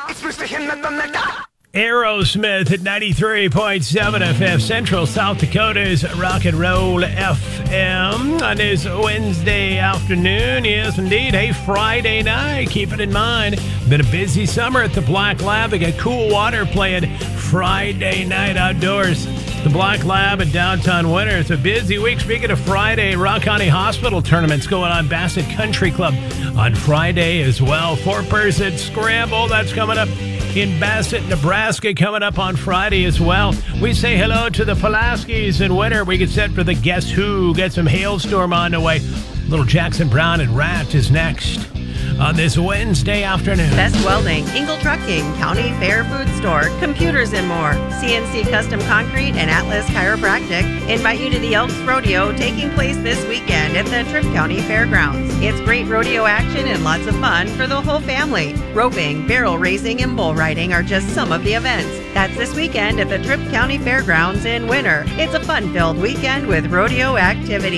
Aerosmith at 93.7 FM, Central South Dakota's Rock and Roll FM on this Wednesday afternoon. Yes, indeed. Hey, Friday night. Keep it in mind. Been a busy summer at the Black Lab. They got Cool Water playing Friday night outdoors. The Black Lab in downtown Winter. It's a busy week. Speaking of Friday, Rock County Hospital tournament's going on. Bassett Country Club on Friday as well. 4-person scramble. That's coming up in Bassett, Nebraska, coming up on Friday as well. We say hello to the Pulaskis in Winter. We get set for the Guess Who. Get some Hailstorm on the way. Little Jackson Brown and Rat is next on this Wednesday afternoon. Best Welding, Engel Trucking, County Fair Food Store, Computers and More, CNC Custom Concrete, and Atlas Chiropractic invite you to the Elks Rodeo taking place this weekend at the Tripp County Fairgrounds. It's great rodeo action and lots of fun for the whole family. Roping, barrel racing, and bull riding are just some of the events. That's this weekend at the Tripp County Fairgrounds in Winter. It's a fun-filled weekend with rodeo activities.